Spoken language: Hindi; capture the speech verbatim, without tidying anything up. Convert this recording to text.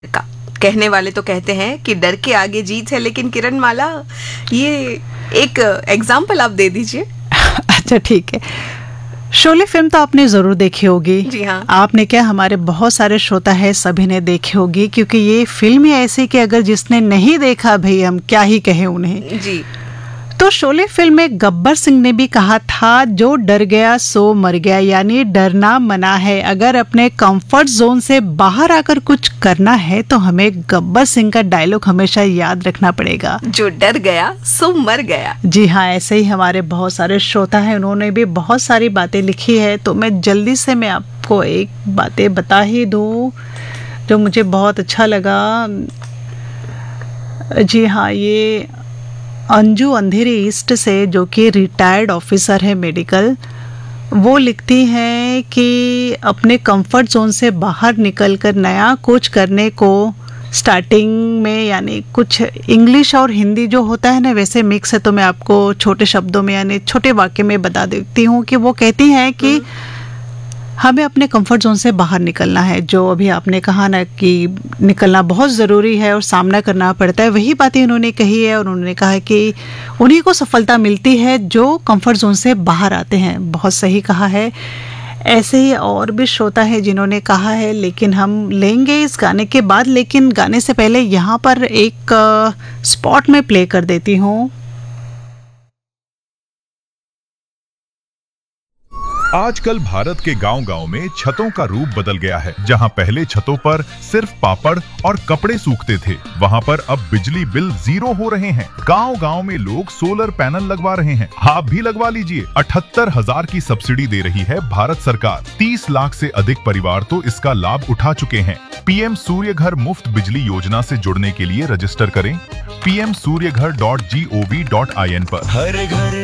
का कहने वाले तो कहते हैं कि डर के आगे जीत है, लेकिन किरण माला, ये एक एग्जाम्पल आप दे दीजिए। अच्छा ठीक है, शोले फिल्म तो आपने जरूर देखी होगी। जी हाँ। आपने क्या, हमारे बहुत सारे श्रोता है, सभी ने देखी होगी, क्योंकि ये फिल्म ही ऐसी कि अगर जिसने नहीं देखा भाई हम क्या ही कहें उन्हें। जी। तो शोले फिल्म में गब्बर सिंह ने भी कहा था, जो डर गया सो मर गया, यानी डरना मना है। अगर अपने कंफर्ट जोन से बाहर आकर कुछ करना है तो हमें गब्बर सिंह का डायलॉग हमेशा याद रखना पड़ेगा, जो डर गया सो मर गया। जी हाँ, ऐसे ही हमारे बहुत सारे श्रोता हैं, उन्होंने भी बहुत सारी बातें लिखी है। तो मैं जल्दी से मैं आपको एक बातें बता ही दूं जो मुझे बहुत अच्छा लगा। जी हाँ, ये अंजू अंधेरी ईस्ट से, जो कि रिटायर्ड ऑफिसर है मेडिकल, वो लिखती हैं कि अपने कंफर्ट जोन से बाहर निकलकर नया कुछ करने को स्टार्टिंग में, यानी कुछ इंग्लिश और हिंदी जो होता है ना वैसे मिक्स है, तो मैं आपको छोटे शब्दों में यानी छोटे वाक्य में बता देती हूँ कि वो कहती हैं कि हमें अपने कंफर्ट जोन से बाहर निकलना है। जो अभी आपने कहा ना कि निकलना बहुत ज़रूरी है और सामना करना पड़ता है, वही बातें उन्होंने कही है। और उन्होंने कहा है कि उन्हीं को सफलता मिलती है जो कंफर्ट जोन से बाहर आते हैं। बहुत सही कहा है। ऐसे ही और भी श्रोता है जिन्होंने कहा है, लेकिन हम लेंगे इस गाने के बाद। लेकिन गाने से पहले यहाँ पर एक स्पॉट में प्ले कर देती हूँ। आजकल भारत के गांव-गांव में छतों का रूप बदल गया है। जहां पहले छतों पर सिर्फ पापड़ और कपड़े सूखते थे, वहां पर अब बिजली बिल जीरो हो रहे हैं। गांव-गांव में लोग सोलर पैनल लगवा रहे हैं। आप भी लगवा लीजिए। अठहत्तर हजार की सब्सिडी दे रही है भारत सरकार। तीस लाख से अधिक परिवार तो इसका लाभ उठा चुके हैं। पीएम सूर्य घर मुफ्त बिजली योजना से जुड़ने के लिए रजिस्टर करें पी एम सूर्य घर dot G O V dot I N पर। हर घर